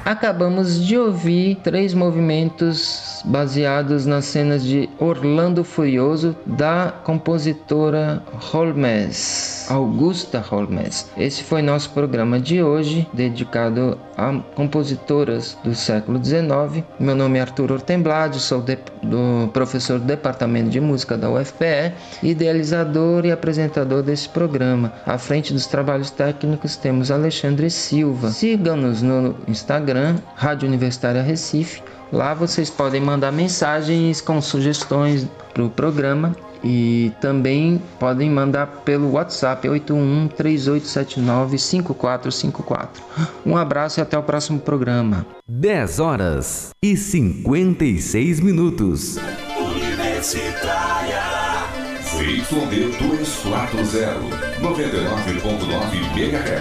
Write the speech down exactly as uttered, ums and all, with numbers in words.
Acabamos de ouvir três movimentos baseados nas cenas de Orlando Furioso da compositora Holmes, Augusta Holmes. Esse foi nosso programa de hoje, dedicado a compositoras do século dezenove. Meu nome é Arthur Ortemblad, sou de, do professor do Departamento de Música da U F P E, idealizador e apresentador desse programa. À frente dos trabalhos técnicos temos Alexandre Silva. Sigam-nos no Instagram, Rádio Universitária Recife. Lá vocês podem mandar mensagens com sugestões para o programa e também podem mandar pelo WhatsApp oito um três oito sete nove cinco quatro cinco quatro. Um abraço e até o próximo programa. dez horas e cinquenta e seis minutos. Universitária Z Y D duzentos e quarenta, noventa e nove ponto nove MHz.